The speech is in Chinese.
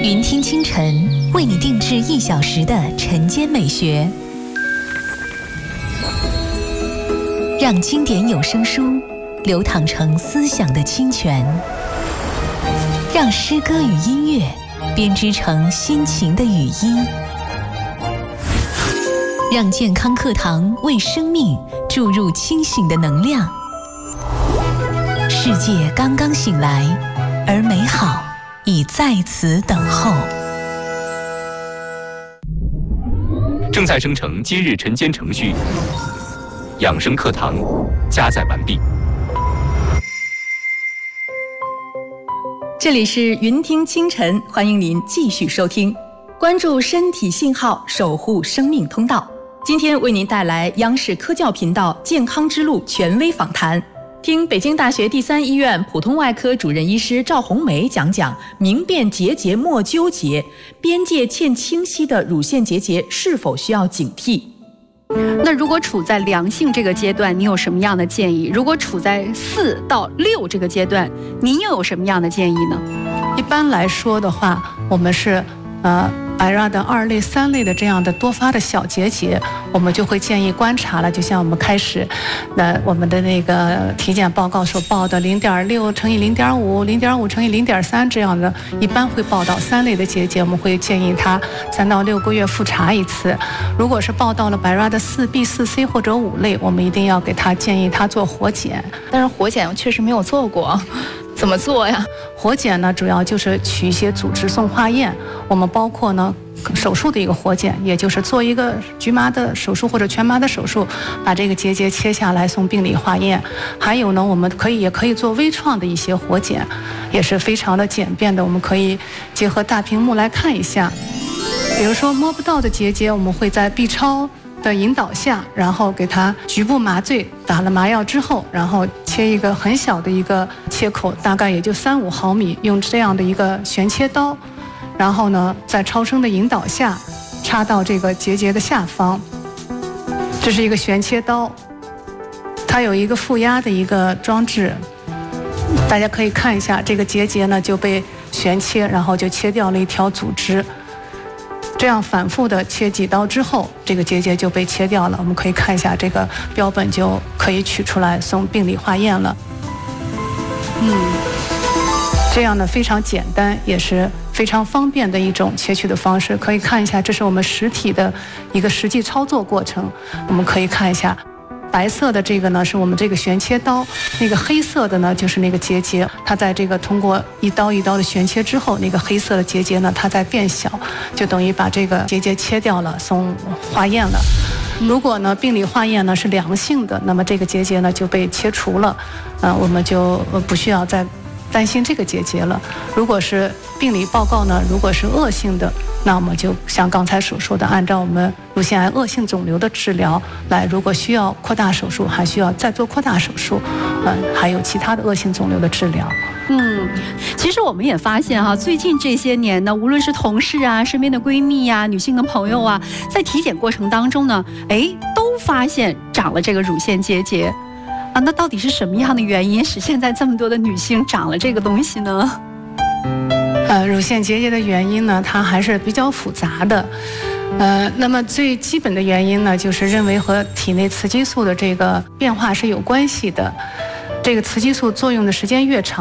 云听清晨为你定制1小时的晨间美学，让经典有声书流淌成思想的清泉，让诗歌与音乐编织成心情的语音，让健康课堂为生命注入清醒的能量。世界刚刚醒来，而美好已在此等候。 正在生成今日晨间程序，养生课堂加载完毕。 这里是云听清晨，欢迎您继续收听，关注身体信号，守护生命通道。今天为您带来央视科教频道健康之路权威访谈，听北京大学第3医院普通外科主任医师赵红梅讲讲明辨结节莫纠结，边界欠清晰的乳腺结节是否需要警惕。 那如果处在良性这个阶段，你有什么样的建议？如果处在4到6这个阶段，您又有什么样的建议呢？ 一般来说的话，我们是白rad的2类、3类的这样的多发的小结节，我们就会建议观察了。就像我们开始，我们的那个体检报告所报的0.6乘以0.5、0.5乘以0.3这样的，一般会报到3类的结节，我们会建议他3到6个月复查一次。如果是报到了白rad的4B、4C 或者5类，我们一定要给他建议他做活检。 但是活检我确实没有做过。怎么做呀？ 活检呢，主要就是取一些组织送化验，我们包括呢手术的一个活检，也就是做一个局麻的手术或者全麻的手术，把这个结节切下来送病理化验。还有呢，我们也可以做微创的一些活检，也是非常的简便的，我们可以结合大屏幕来看一下。比如说摸不到的结节，我们会在 B 超的引导下，然后给它局部麻醉，打了麻药之后，然后切一个很小的一个切口，大概也就3-5毫米，用这样的一个旋切刀，然后呢在超声的引导下插到这个结节的下方。这是一个旋切刀，它有一个负压的一个装置，大家可以看一下，这个结节呢就被旋切，然后就切掉了一条组织。这样反复的切几刀之后，这个结节就被切掉了。我们可以看一下这个标本，就可以取出来送病理化验了。这样呢非常简单，也是非常方便的一种切取的方式。可以看一下，这是我们实体的一个实际操作过程。我们可以看一下，白色的这个呢是我们这个旋切刀，那个黑色的呢就是那个结节，它在这个通过一刀一刀的旋切之后，那个黑色的结节呢它在变小，就等于把这个结节切掉了，送化验了。如果呢病理化验呢是良性的，那么这个结节呢就被切除了，我们就不需要再担心这个结节了。如果是病理报告呢，如果是恶性的，那我们就像刚才所说的，按照我们乳腺癌恶性肿瘤的治疗来，如果需要扩大手术，还需要再做扩大手术，还有其他的恶性肿瘤的治疗。 其实我们也发现最近这些年呢，无论是同事啊、身边的闺蜜啊、女性的朋友啊，在体检过程当中呢，都发现长了这个乳腺结节啊。那到底是什么样的原因使现在这么多的女性长了这个东西呢？ 乳腺结节的原因呢，它还是比较复杂的。那么最基本的原因呢，就是认为和体内雌激素的这个变化是有关系的。这个雌激素作用的时间越长，